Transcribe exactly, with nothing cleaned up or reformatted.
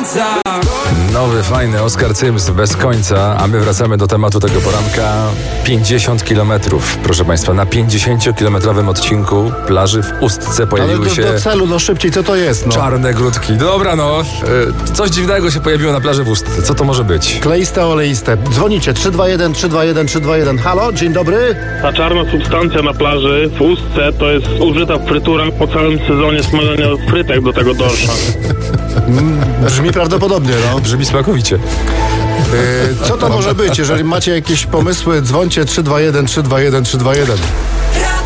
końca. Nowy, fajny Oskar Cyms bez końca, a my wracamy do tematu tego poranka. pięćdziesiąt kilometrów, proszę Państwa, na pięćdziesięciokilometrowym odcinku plaży w Ustce pojawiły Ale do, się do celu, no szybciej, co to jest? No? czarne grudki. Dobra, no, y, coś dziwnego się pojawiło na plaży w Ustce. Co to może być? Kleiste, oleiste. Dzwonicie trzysta dwadzieścia jeden, trzysta dwadzieścia jeden, trzysta dwadzieścia jeden. Halo, dzień dobry. Ta czarna substancja na plaży w Ustce to jest użyta frytura po całym sezonie smażenia frytek do tego dorsza. Brzmi prawdopodobnie, no. Brzmi smakowicie. Yy, co to może być? Jeżeli macie jakieś pomysły, dzwońcie trzysta dwadzieścia jeden, trzysta dwadzieścia jeden, trzysta dwadzieścia jeden.